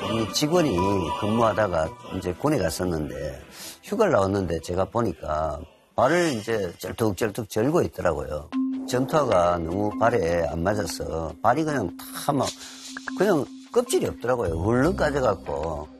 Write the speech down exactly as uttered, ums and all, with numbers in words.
이 직원이 근무하다가 이제 군에 갔었는데 휴가를 나왔는데 제가 보니까 발을 이제 쩔뚝쩔뚝 절고 있더라고요. 점토가 너무 발에 안 맞아서 발이 그냥 다 막 그냥 껍질이 없더라고요. 울렁 까져갖고